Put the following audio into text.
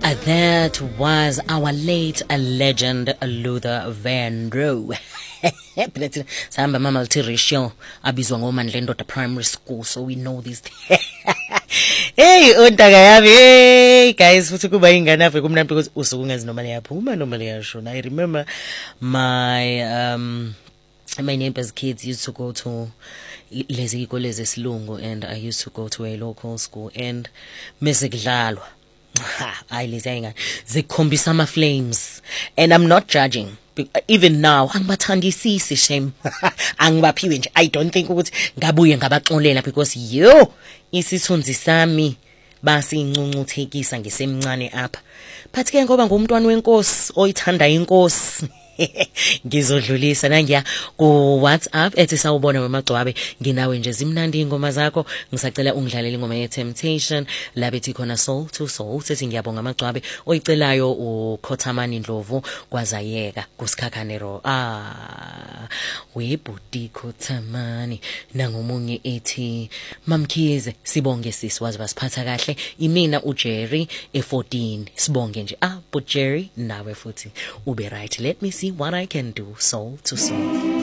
That was our late legend Luther Vandross. Sahamba mama multiracial abizwa ngoMandla Ndoda Primary School, so we know these. Hey ontaka yami, hey guys, futhi kuba ingane apha kumnandi because usuku ungazi noma liyaphuma noma liyashona. I remember my neighbors' kids used to go to lezi silungu, and I used to go to a local school, and mesekudlalwa hayi lezi ayingane zikhombisa ama flames, and I'm not judging. Even now angibathandisisi shame angibaphiwe nje. I don't think ukuthi ngabuye ngabaxolela because isithunzi sami basincuncuzekisa ngisemncane apha, but ke ngoba ngumntwana wenkosi oyithanda inkosi ngizodlulisa nangiya ku WhatsApp ethi sawubona weMagcwabe, nginawe nje zimnandi ingoma zakho, ngisacela ungidlalele ingoma ye Temptation la bethi khona Soul to Soul. Sethi ngiyabonga Magcwabe, oyicelayo uKhothamani Ndlovu kwazayeka kuSikhakhanero. Webhuti Khothamani nangomunye ethi Mamkhize sibonge sisi wazi basiphatha kahle, imina uJerry e14 sibonge nje. But Jerry nawe futhi ube right, let me see what I can do. Soul to Soul.